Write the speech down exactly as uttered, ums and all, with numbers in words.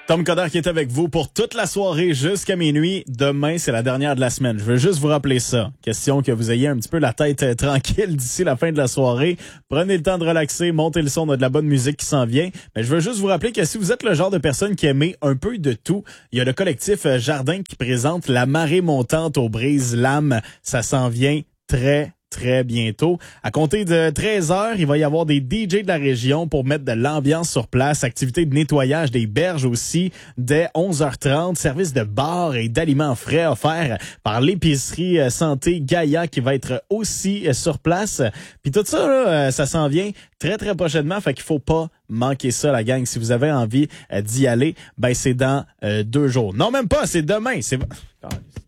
Tom Coderre qui est avec vous pour toute la soirée jusqu'à minuit. Demain, c'est la dernière de la semaine. Je veux juste vous rappeler ça. Question que vous ayez un petit peu la tête euh, tranquille d'ici la fin de la soirée. Prenez le temps de relaxer, montez le son, on a de la bonne musique qui s'en vient. Mais je veux juste vous rappeler que si vous êtes le genre de personne qui aimait un peu de tout, il y a le collectif euh, Jardin qui présente La marée montante aux Brise-Lames. Ça s'en vient très très bientôt. À compter de treize heures, il va y avoir des D J de la région pour mettre de l'ambiance sur place, activité de nettoyage des berges aussi dès onze heures trente, service de bar et d'aliments frais offerts par l'épicerie santé Gaïa qui va être aussi sur place. Puis tout ça, là, ça s'en vient très très prochainement, fait qu'il faut pas manquer ça, la gang. Si vous avez envie d'y aller, ben c'est dans euh, deux jours. Non, même pas, c'est demain. C'est